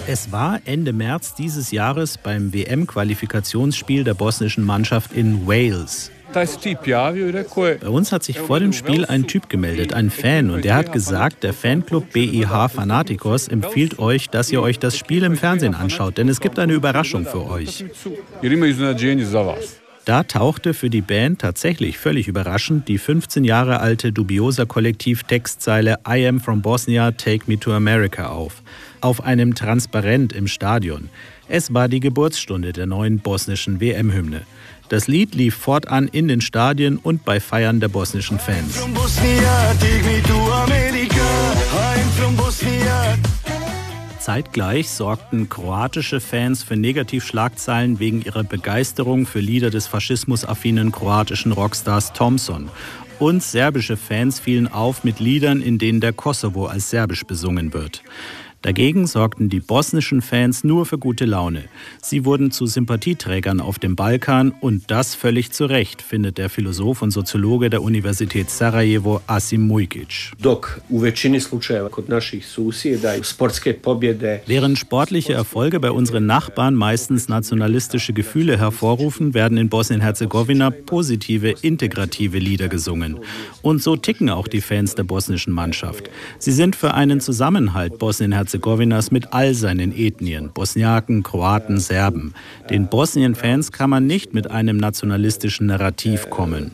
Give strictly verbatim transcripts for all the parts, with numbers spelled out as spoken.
Es war Ende März dieses Jahres beim W M-Qualifikationsspiel der bosnischen Mannschaft in Wales. Bei uns hat sich vor dem Spiel ein Typ gemeldet, ein Fan, und der hat gesagt, der Fanclub B I H Fanatikos empfiehlt euch, dass ihr euch das Spiel im Fernsehen anschaut, denn es gibt eine Überraschung für euch. Da tauchte für die Band tatsächlich völlig überraschend die fünfzehn Jahre alte Dubiosa-Kollektiv-Textzeile I am from Bosnia, take me to America auf. Auf einem Transparent im Stadion. Es war die Geburtsstunde der neuen bosnischen W M-Hymne. Das Lied lief fortan in den Stadien und bei Feiern der bosnischen Fans. Zeitgleich sorgten kroatische Fans für Negativschlagzeilen wegen ihrer Begeisterung für Lieder des faschismusaffinen kroatischen Rockstars Thompson. Und serbische Fans fielen auf mit Liedern, in denen der Kosovo als serbisch besungen wird. Dagegen sorgten die bosnischen Fans nur für gute Laune. Sie wurden zu Sympathieträgern auf dem Balkan und das völlig zu Recht, findet der Philosoph und Soziologe der Universität Sarajevo Asim Mujkic. Während sportliche Erfolge bei unseren Nachbarn meistens nationalistische Gefühle hervorrufen, werden in Bosnien-Herzegowina positive, integrative Lieder gesungen. Und so ticken auch die Fans der bosnischen Mannschaft. Sie sind für einen Zusammenhalt Bosnien-Herzegowinas mit all seinen Ethnien, Bosniaken, Kroaten, Serben. Den Bosnien-Fans kann man nicht mit einem nationalistischen Narrativ kommen.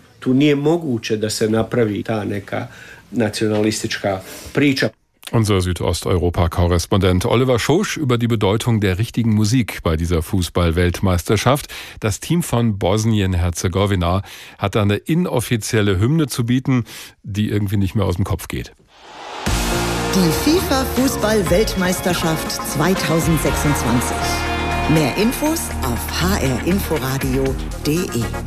Unser Südosteuropa-Korrespondent Oliver Schosch über die Bedeutung der richtigen Musik bei dieser Fußball-Weltmeisterschaft. Das Team von Bosnien-Herzegowina hat eine inoffizielle Hymne zu bieten, die irgendwie nicht mehr aus dem Kopf geht. Die FIFA-Fußball-Weltmeisterschaft zweitausendsechsundzwanzig. Mehr Infos auf h r inforadio punkt d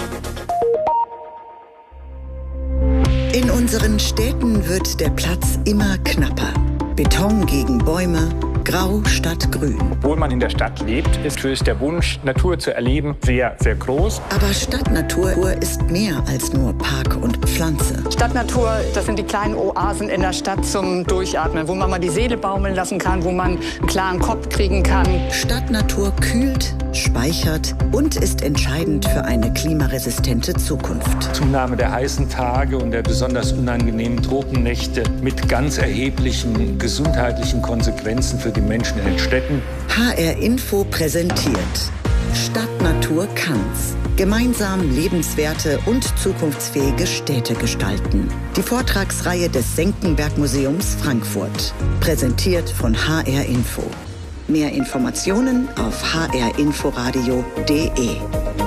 e. In unseren Städten wird der Platz immer knapper. Beton gegen Bäume, grau statt grün. Obwohl man in der Stadt lebt, ist für der Wunsch, Natur zu erleben, sehr, sehr groß. Aber Stadtnatur ist mehr als nur Park und Pflanze. Stadtnatur, das sind die kleinen Oasen in der Stadt zum Durchatmen, wo man mal die Seele baumeln lassen kann, wo man einen klaren Kopf kriegen kann. Stadtnatur kühlt, speichert und ist entscheidend für eine klimaresistente Zukunft. Zunahme der heißen Tage und der besonders unangenehmen Tropennächte mit ganz erheblichen gesundheitlichen Konsequenzen für die Menschen in den Städten. H R Info präsentiert Stadtnatur kann's. Gemeinsam lebenswerte und zukunftsfähige Städte gestalten. Die Vortragsreihe des Senckenberg-Museums Frankfurt. Präsentiert von H R Info. Mehr Informationen auf h r inforadio punkt d e.